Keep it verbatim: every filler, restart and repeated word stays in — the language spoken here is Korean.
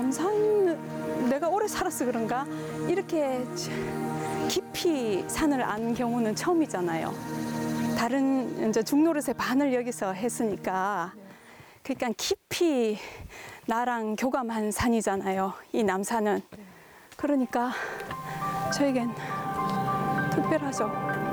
남산 내가 오래 살아서 그런가 이렇게 깊이 산을 안 경우는 처음이잖아요. 다른 이제 중노릇의 반을 여기서 했으니까 그러니까 깊이 나랑 교감한 산이잖아요. 이 남산은. 그러니까 저에겐 특별하죠.